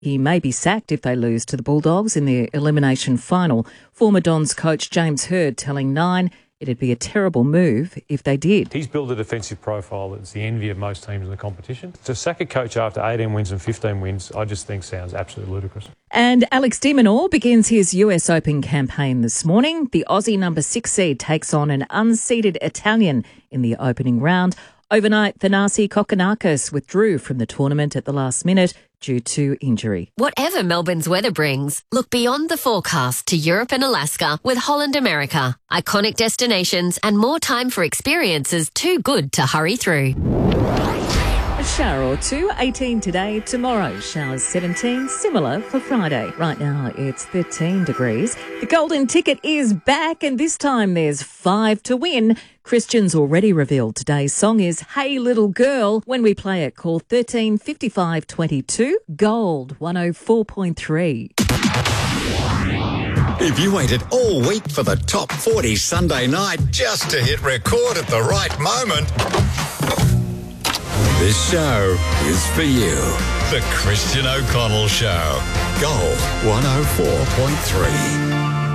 He may be sacked if they lose to the Bulldogs in the elimination final. Former Dons coach James Hird telling Nine it'd be a terrible move if they did. He's built a defensive profile that's the envy of most teams in the competition. To sack a coach after 18 wins and 15 wins, I just think sounds absolutely ludicrous. And Alex de Minaur begins his US Open campaign this morning. The Aussie number 6 seed takes on an unseeded Italian in the opening round. Overnight, Thanasi Kokkinakis withdrew from the tournament at the last minute due to injury. Whatever Melbourne's weather brings, look beyond the forecast to Europe and Alaska with Holland America. Iconic destinations and more time for experiences too good to hurry through. A shower or two, 18 today. Tomorrow, showers 17, similar for Friday. Right now, it's 13 degrees. The golden ticket is back, and this time there's 5 to win. Christian's already revealed today's song is Hey Little Girl. When we play it, call 13 55 22, Gold 104.3. If you waited all week for the Top 40 Sunday night just to hit record at the right moment, this show is for you. The Christian O'Connell Show. Gold 104.3.